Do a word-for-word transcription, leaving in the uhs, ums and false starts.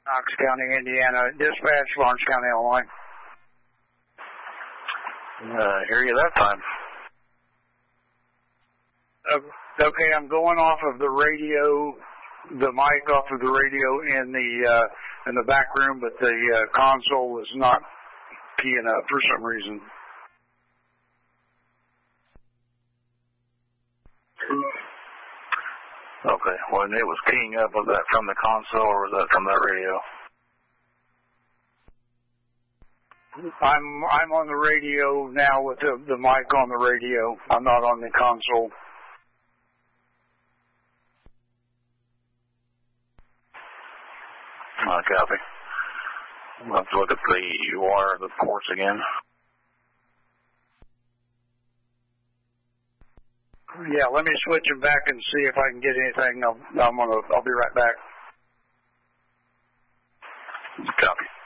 Knox County, Indiana. Dispatch, Lawrence County, Illinois. Uh, hear you that time. Uh, okay, I'm going off of the radio, the mic off of the radio in the uh, in the back room, but the uh, console is not keying up for some reason. Okay, when it was keying up, was that from the console or was that from that radio? I'm I'm on the radio now with the, the mic on the radio. I'm not on the console. Uh, copy. We'll have to look at the U R of the ports again. Yeah, let me switch them back and see if I can get anything. I'll, I'm gonna. I'll be right back. Copy.